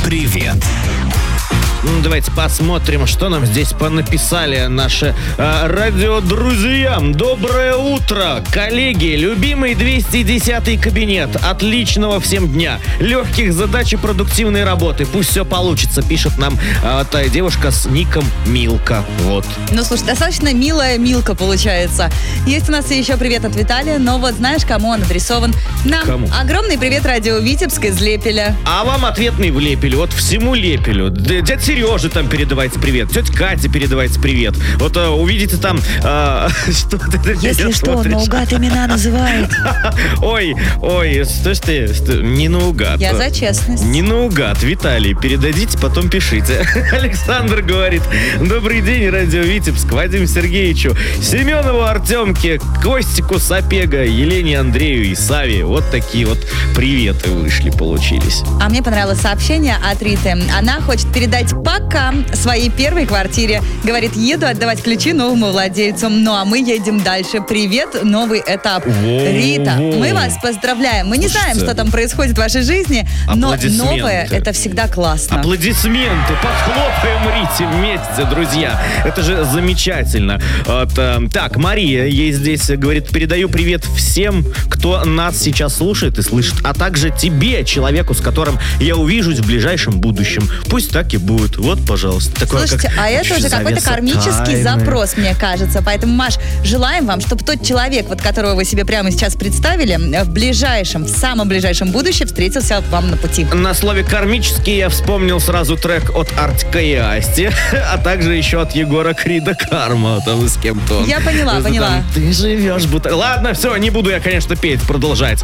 Привет. Давайте посмотрим, что нам здесь понаписали наши радиодрузья. Доброе утро, коллеги. Любимый 210-й кабинет. Отличного всем дня. Легких задач и продуктивной работы. Пусть все получится, пишет нам та девушка с ником Милка. Вот. Ну, слушай, достаточно милая Милка получается. Есть у нас еще привет от Виталия, но вот знаешь, кому он адресован? Нам. Кому? Огромный привет радио Витебск из Лепеля. А вам ответный в Лепелю. Вот всему Лепелю. Дядя Сережа там передавайте привет. Тетя Катя передавайте привет. Вот увидите там... что ты Если что, наугад имена называет. Ой, что ж ты... Не наугад. Я за честность. Не наугад. Виталий, передадите, потом пишите. Александр говорит: добрый день, радио Витебск, Вадиму Сергеевичу, Семенову Артемке, Костику Сапега, Елене Андрею и Саве. Вот такие вот приветы вышли, получились. А мне понравилось сообщение от Риты. Она хочет передать пока своей первой квартире. Говорит, еду отдавать ключи новому владельцу. Ну а мы едем дальше. Привет, новый этап. Рита, мы вас поздравляем. Мы не знаем, что там происходит в вашей жизни, но новое — это всегда классно. Аплодисменты. Похлопаем Рите вместе, друзья. Это же замечательно. Так, Мария ей здесь говорит: передаю привет всем, кто нас сейчас слушает и слышит, а также тебе, человеку, с которым я увижусь в ближайшем будущем. Пусть так и будет. Вот, пожалуйста. Такое, слушайте, а это уже какой-то кармический запрос, мне кажется. Поэтому, Маш, желаем вам, чтобы тот человек, вот которого вы себе прямо сейчас представили, в самом ближайшем будущем встретился вам на пути. На слове «кармический» я вспомнил сразу трек от Артика и Асти, а также еще от Егора Крида «Карма». Там с кем-то. Я поняла. Ты живешь будто... Ладно, все, не буду я, конечно, петь, продолжать.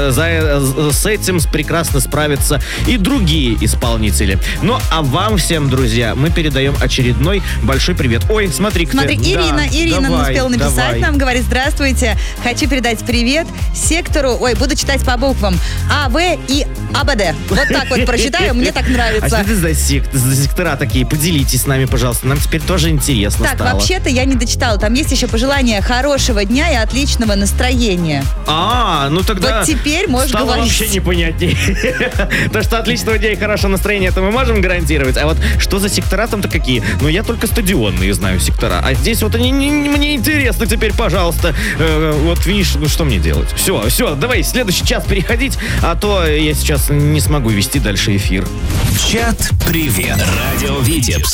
С этим прекрасно справятся и другие исполнители. Ну, а вам всем, друзья, мы передаем очередной большой привет. Ой, смотри, Ирина успела написать нам, говорит: здравствуйте, хочу передать привет сектору, буду читать по буквам: А, В и АБД. Вот так вот прочитаю, мне так нравится. А что это за сектора такие? Поделитесь с нами, пожалуйста, нам теперь тоже интересно стало. Так, вообще-то я не дочитала, там есть еще пожелание хорошего дня и отличного настроения. Ну тогда... Вот теперь можешь стало говорить. Вообще непонятнее. То, что отличного дня и хорошего настроения, это мы можем гарантировать. А вот что за сектора там-то какие? Ну, я только стадионные знаю сектора. А здесь вот они мне интересно теперь, пожалуйста. Вот видишь, что мне делать? Все, давай, следующий час переходить, а то я сейчас не смогу вести дальше эфир. Чат Привет. Радио Витебск.